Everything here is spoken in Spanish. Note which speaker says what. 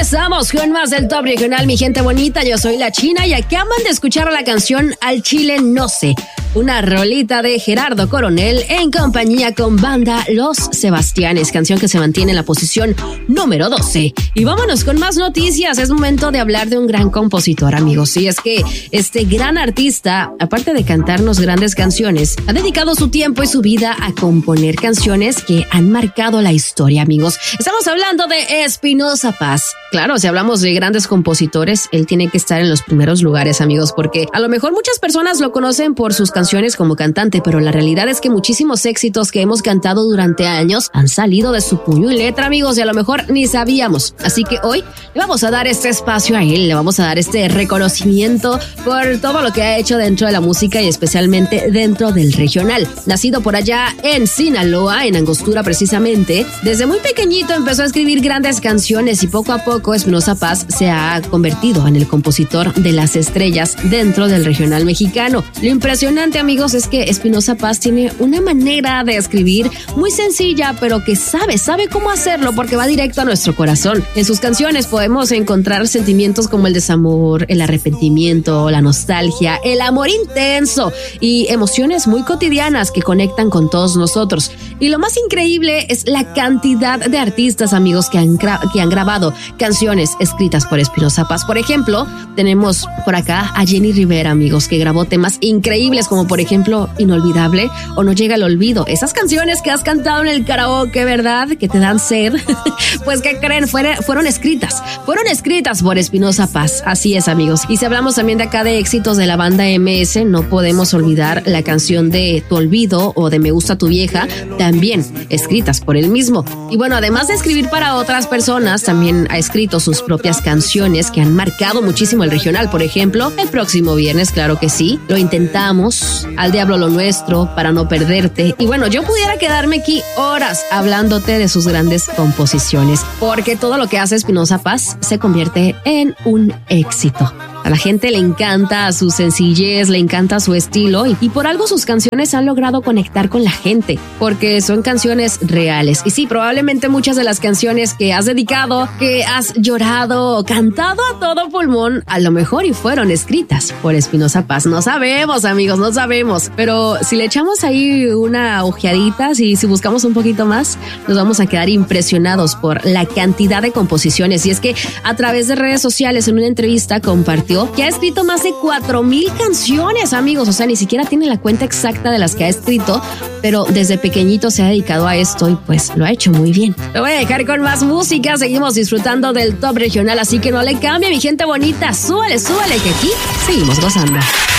Speaker 1: Regresamos con más del Top Regional, mi gente bonita. Yo soy la China y acaban de escuchar la canción Al Chile No Sé, una rolita de Gerardo Coronel en compañía con banda Los Sebastianes, canción que se mantiene en la posición número 12. Y vámonos con más noticias. Es momento de hablar de un gran compositor, amigos. Y es que este gran artista, aparte de cantarnos grandes canciones, ha dedicado su tiempo y su vida a componer canciones que han marcado la historia, amigos. Estamos hablando de Espinoza Paz. Claro, si hablamos de grandes compositores, él tiene que estar en los primeros lugares, amigos, porque a lo mejor muchas personas lo conocen por sus canciones como cantante, pero la realidad es que muchísimos éxitos que hemos cantado durante años han salido de su puño y letra, amigos, y a lo mejor ni sabíamos. Así que hoy le vamos a dar este espacio a él, le vamos a dar este reconocimiento por todo lo que ha hecho dentro de la música y especialmente dentro del regional. Nacido por allá en Sinaloa, en Angostura precisamente, desde muy pequeñito empezó a escribir grandes canciones y poco a poco Espinoza Paz se ha convertido en el compositor de las estrellas dentro del regional mexicano. Lo impresionante, amigos, es que Espinoza Paz tiene una manera de escribir muy sencilla, pero que sabe cómo hacerlo porque va directo a nuestro corazón. En sus canciones podemos encontrar sentimientos como el desamor, el arrepentimiento, la nostalgia, el amor intenso y emociones muy cotidianas que conectan con todos nosotros. Y lo más increíble es la cantidad de artistas, amigos, que han grabado canciones escritas por Espinoza Paz. Por ejemplo, tenemos por acá a Jenny Rivera, amigos, que grabó temas increíbles como por ejemplo Inolvidable o No Llega al Olvido. Esas canciones que has cantado en el karaoke, ¿verdad? Que te dan sed. Pues ¿qué creen? Fueron escritas por Espinoza Paz. Así es, amigos. Y si hablamos también de acá de éxitos de la banda MS, no podemos olvidar la canción de Tu Olvido o de Me Gusta Tu Vieja, también escritas por él mismo. Y bueno, además de escribir para otras personas, también ha escrito sus propias canciones que han marcado muchísimo el regional. Por ejemplo, El Próximo Viernes, claro que sí, Lo Intentamos, Al Diablo Lo Nuestro, Para No Perderte. Y bueno, yo pudiera quedarme aquí horas hablándote de sus grandes composiciones, porque todo lo que hace Espinoza Paz se convierte en un éxito. A la gente le encanta su sencillez, le encanta su estilo y por algo sus canciones han logrado conectar con la gente, porque son canciones reales. Y sí, probablemente muchas de las canciones que has dedicado, que has llorado, cantado a todo pulmón, a lo mejor y fueron escritas por Espinoza Paz. No sabemos, amigos, no sabemos. Pero si le echamos ahí una ojeadita, si buscamos un poquito más, nos vamos a quedar impresionados por la cantidad de composiciones. Y es que a través de redes sociales, en una entrevista, compartió que ha escrito más de 4,000 canciones, amigos. O sea, ni siquiera tiene la cuenta exacta de las que ha escrito, pero desde pequeñito se ha dedicado a esto y pues lo ha hecho muy bien. Lo voy a dejar con más música. Seguimos disfrutando del Top Regional, así que no le cambie, mi gente bonita. Súbale, que aquí seguimos gozando.